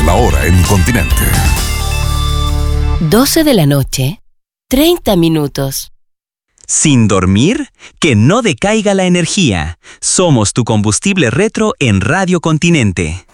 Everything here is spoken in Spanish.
la hora en Continente. 12 de la noche, 30 minutos. ¿Sin dormir? Que no decaiga la energía. Somos tu combustible retro en Radio Continente.